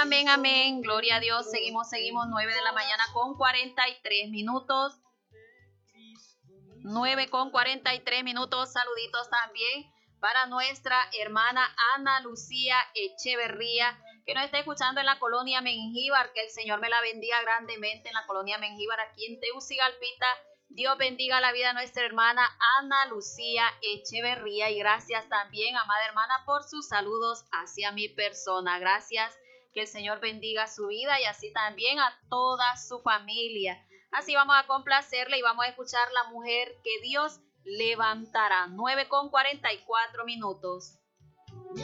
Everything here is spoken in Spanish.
Amén, amén. Gloria a Dios. Seguimos. 9 de la mañana con 43 minutos. 9 con 43 minutos. Saluditos también para nuestra hermana Ana Lucía Echeverría, que nos está escuchando en la colonia Mengíbar. Que el Señor me la bendiga grandemente en la colonia Mengíbar, aquí en Tegucigalpita. Dios bendiga la vida de nuestra hermana Ana Lucía Echeverría. Y gracias también, amada hermana, por sus saludos hacia mi persona. Gracias. Que el Señor bendiga su vida y así también a toda su familia. Así vamos a complacerle y vamos a escuchar La Mujer que Dios levantará. 9 con 44 minutos.